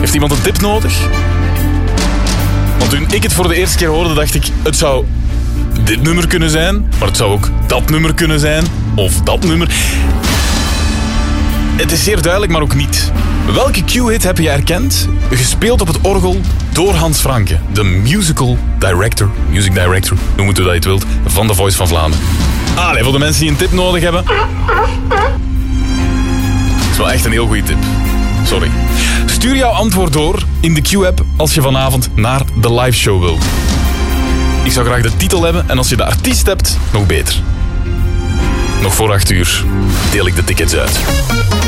Heeft iemand een tip nodig? Want toen ik het voor de eerste keer hoorde, dacht ik... Het zou dit nummer kunnen zijn, maar het zou ook dat nummer kunnen zijn. Of dat nummer. Het is zeer duidelijk, maar ook niet. Welke Q-hit heb je herkend? Gespeeld op het orgel door Hans Franke. De music director, noem het hoe dat je het wilt, van The Voice van Vlaanderen. Allee, voor de mensen die een tip nodig hebben. Dat is wel echt een heel goede tip. Sorry. Stuur jouw antwoord door in de Q-app als je vanavond naar de live show wilt. Ik zou graag de titel hebben en als je de artiest hebt, nog beter. Nog voor 8 uur deel ik de tickets uit.